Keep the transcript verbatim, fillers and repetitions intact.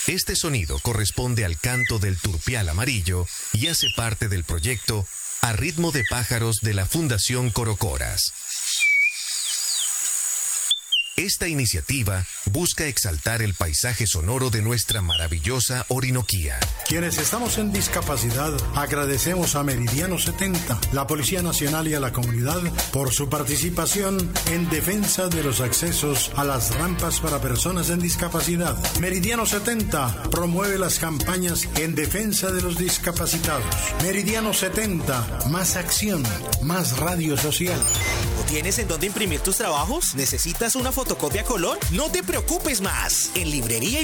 Este sonido corresponde al canto del turpial amarillo y hace parte del proyecto A Ritmo de Pájaros de la Fundación Corocoras. Esta iniciativa busca exaltar el paisaje sonoro de nuestra maravillosa Orinoquía. Quienes estamos en discapacidad, agradecemos a Meridiano setenta, la Policía Nacional y a la comunidad por su participación en defensa de los accesos a las rampas para personas en discapacidad. Meridiano setenta promueve las campañas en defensa de los discapacitados. Meridiano setenta, más acción, más radio social. ¿No tienes en dónde imprimir tus trabajos? ¿Necesitas una fotocopia color? No te preocupes más. En Librería y